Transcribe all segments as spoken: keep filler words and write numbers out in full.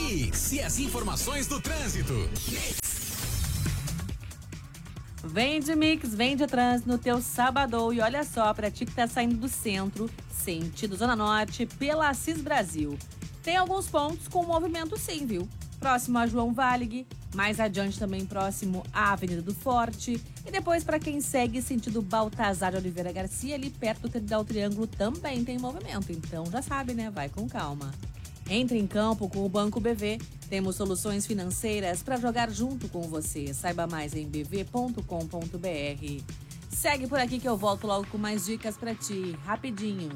Mix e as informações do trânsito. Vem de Mix, vem de trânsito no teu sábado. E olha só, pra ti que tá saindo do centro, sentido Zona Norte, pela Assis Brasil. Tem alguns pontos com movimento sim, viu? Próximo a João Valig, mais adiante também próximo à Avenida do Forte. E depois para quem segue sentido Baltazar de Oliveira Garcia, ali perto do Terminal Triângulo também tem movimento. Então já sabe, né? Vai com calma. Entre em campo com o Banco B V. Temos soluções financeiras para jogar junto com você. Saiba mais em b v ponto com ponto b r. Segue por aqui que eu volto logo com mais dicas para ti, rapidinho.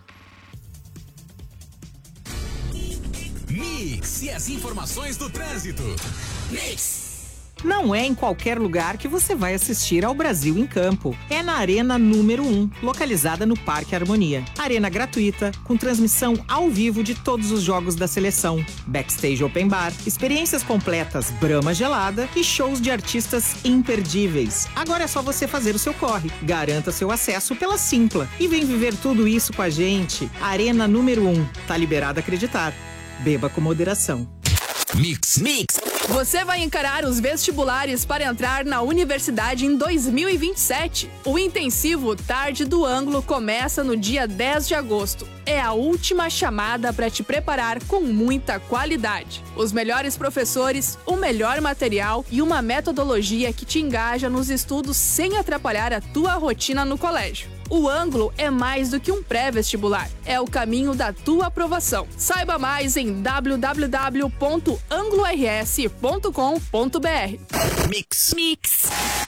Mix e as informações do trânsito. Mix. Não é em qualquer lugar que você vai assistir ao Brasil em Campo. É na Arena número um, localizada no Parque Harmonia. Arena gratuita, com transmissão ao vivo de todos os jogos da seleção. Backstage Open Bar, experiências completas Brahma Gelada e shows de artistas imperdíveis. Agora é só você fazer o seu corre. Garanta seu acesso pela Simpla. E vem viver tudo isso com a gente. Arena número um. Tá liberado acreditar. Beba com moderação. Mix, mix. Você vai encarar os vestibulares para entrar na universidade em dois mil e vinte e sete. O intensivo Tarde do Ângulo começa no dia dez de agosto. É a última chamada para te preparar com muita qualidade. Os melhores professores, o melhor material e uma metodologia que te engaja nos estudos sem atrapalhar a tua rotina no colégio. O Ângulo é mais do que um pré-vestibular. É o caminho da tua aprovação. Saiba mais em w w w ponto anglo r s ponto com ponto b r. Mix. Mix.